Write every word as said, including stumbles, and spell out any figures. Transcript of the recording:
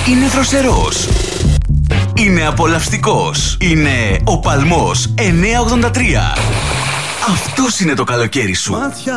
Είναι δροσερός. Είναι απολαυστικός. Είναι ο Παλμός εννιακόσια ογδόντα τρία. Αυτός είναι το καλοκαίρι σου.